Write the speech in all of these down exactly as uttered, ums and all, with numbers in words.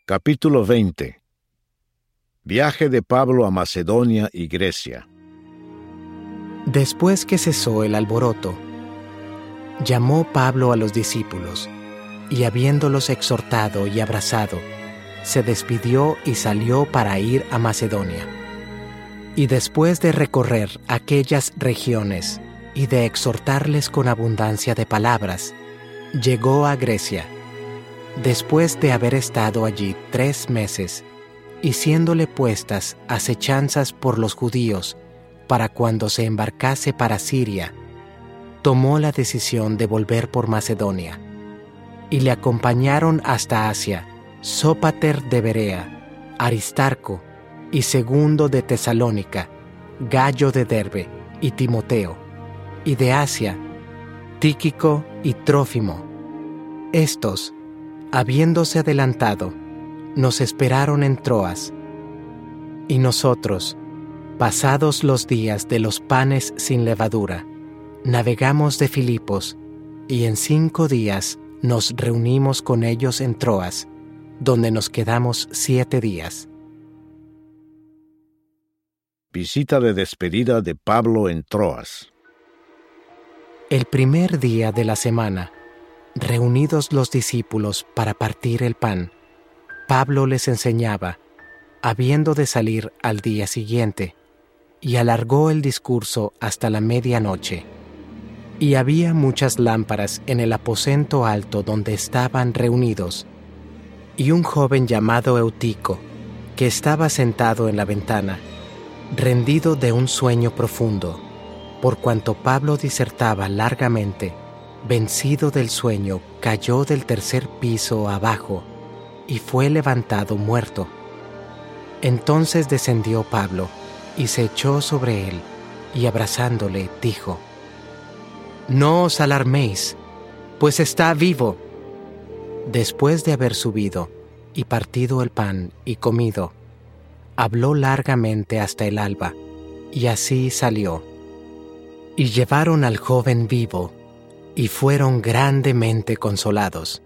Capítulo veinte. Viaje de Pablo a Macedonia y Grecia. Después que cesó el alboroto, llamó Pablo a los discípulos, y habiéndolos exhortado y abrazado, se despidió y salió para ir a Macedonia. Y después de recorrer aquellas regiones y de exhortarles con abundancia de palabras, llegó a Grecia. Después de haber estado allí tres meses, y siéndole puestas acechanzas por los judíos para cuando se embarcase para Siria, tomó la decisión de volver por Macedonia. Y le acompañaron hasta Asia Sópater de Berea, Aristarco, y Segundo de Tesalónica, Gayo de Derbe y Timoteo, y de Asia, Tíquico y Trófimo. Estos, habiéndose adelantado, nos esperaron en Troas. Y nosotros, pasados los días de los panes sin levadura, navegamos de Filipos, y en cinco días nos reunimos con ellos en Troas, donde nos quedamos siete días. Visita de despedida de Pablo en Troas. El primer día de la semana, reunidos los discípulos para partir el pan, Pablo les enseñaba, habiendo de salir al día siguiente, y alargó el discurso hasta la medianoche. Y había muchas lámparas en el aposento alto donde estaban reunidos, y un joven llamado Eutico, que estaba sentado en la ventana, rendido de un sueño profundo, por cuanto Pablo disertaba largamente, vencido del sueño, cayó del tercer piso abajo, y fue levantado muerto. Entonces descendió Pablo, y se echó sobre él, y abrazándole, dijo: «No os alarméis, pues está vivo». Después de haber subido, y partido el pan, y comido, habló largamente hasta el alba, y así salió. Y llevaron al joven vivo, y fueron grandemente consolados.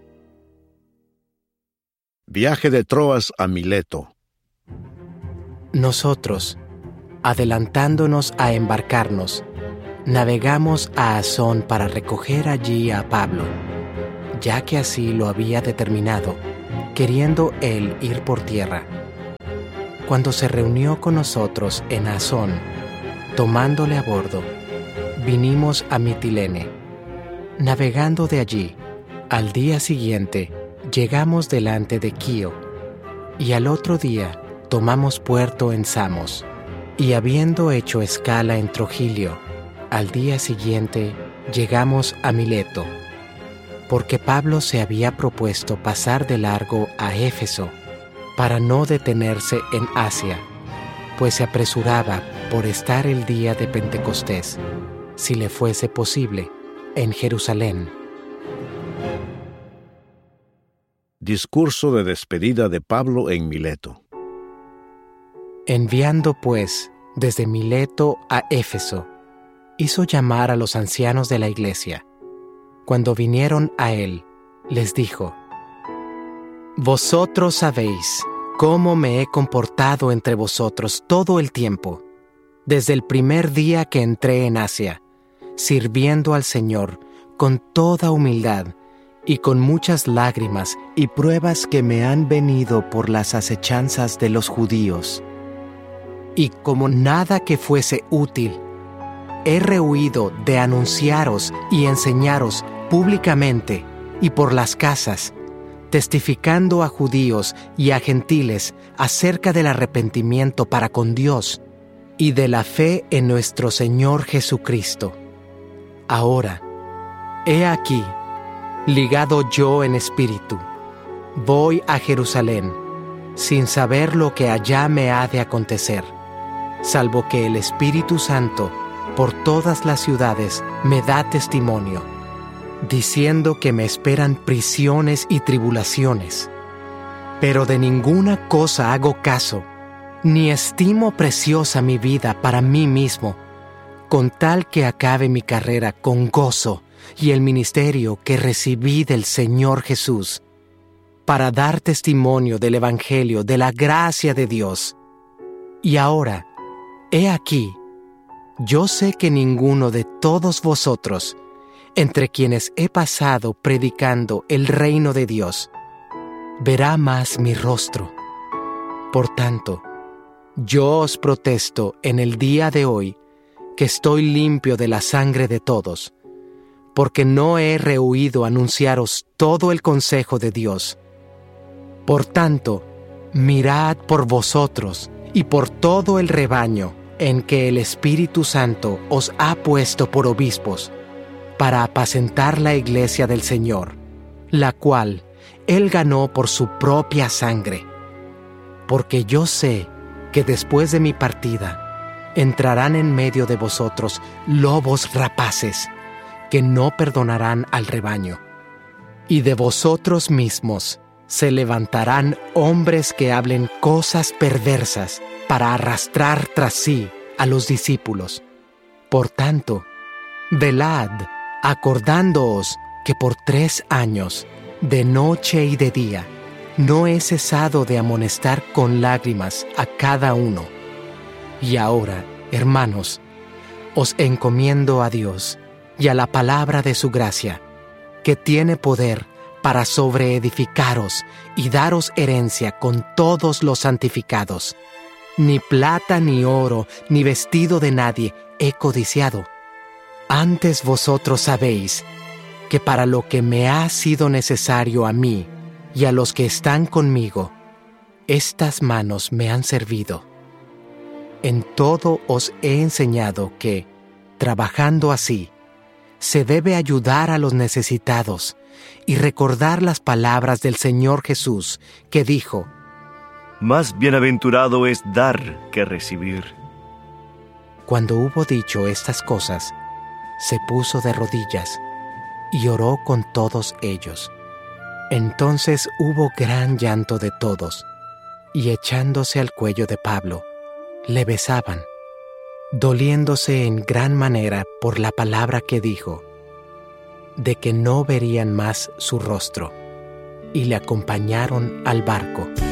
Viaje de Troas a Mileto. Nosotros, adelantándonos a embarcarnos, navegamos a Asón para recoger allí a Pablo, ya que así lo había determinado, queriendo él ir por tierra. Cuando se reunió con nosotros en Asón, tomándole a bordo, vinimos a Mitilene. Navegando de allí, al día siguiente, llegamos delante de Quío, y al otro día tomamos puerto en Samos, y habiendo hecho escala en Trogilio, al día siguiente llegamos a Mileto, porque Pablo se había propuesto pasar de largo a Éfeso, para no detenerse en Asia, pues se apresuraba por estar el día de Pentecostés, si le fuese posible, en Jerusalén. Discurso de despedida de Pablo en Mileto. Enviando pues desde Mileto a Éfeso, hizo llamar a los ancianos de la iglesia. Cuando vinieron a él, les dijo: «Vosotros sabéis cómo me he comportado entre vosotros todo el tiempo, desde el primer día que entré en Asia, sirviendo al Señor con toda humildad y con muchas lágrimas y pruebas que me han venido por las acechanzas de los judíos. Y como nada que fuese útil, he rehuido de anunciaros y enseñaros públicamente y por las casas, testificando a judíos y a gentiles acerca del arrepentimiento para con Dios y de la fe en nuestro Señor Jesucristo. Ahora, he aquí, ligado yo en espíritu, voy a Jerusalén, sin saber lo que allá me ha de acontecer, salvo que el Espíritu Santo por todas las ciudades me da testimonio, diciendo que me esperan prisiones y tribulaciones. Pero de ninguna cosa hago caso, ni estimo preciosa mi vida para mí mismo, con tal que acabe mi carrera con gozo y el ministerio que recibí del Señor Jesús, para dar testimonio del Evangelio de la gracia de Dios. Y ahora, he aquí, yo sé que ninguno de todos vosotros, entre quienes he pasado predicando el reino de Dios, verá más mi rostro. Por tanto, yo os protesto en el día de hoy que estoy limpio de la sangre de todos, porque no he rehuido anunciaros todo el consejo de Dios. Por tanto, mirad por vosotros y por todo el rebaño en que el Espíritu Santo os ha puesto por obispos, para apacentar la iglesia del Señor, la cual Él ganó por su propia sangre. Porque yo sé que después de mi partida entrarán en medio de vosotros lobos rapaces, que no perdonarán al rebaño. Y de vosotros mismos se levantarán hombres que hablen cosas perversas para arrastrar tras sí a los discípulos. Por tanto, velad, acordándoos que por tres años, de noche y de día, no he cesado de amonestar con lágrimas a cada uno. Y ahora, hermanos, os encomiendo a Dios y a la palabra de su gracia, que tiene poder para sobreedificaros y daros herencia con todos los santificados. Ni plata, ni oro, ni vestido de nadie he codiciado. Antes vosotros sabéis que para lo que me ha sido necesario a mí y a los que están conmigo, estas manos me han servido. En todo os he enseñado que, trabajando así, se debe ayudar a los necesitados y recordar las palabras del Señor Jesús, que dijo: Más bienaventurado es dar que recibir. Cuando hubo dicho estas cosas, se puso de rodillas y oró con todos ellos. Entonces hubo gran llanto de todos, y echándose al cuello de Pablo, le besaban, doliéndose en gran manera por la palabra que dijo, de que no verían más su rostro, y le acompañaron al barco.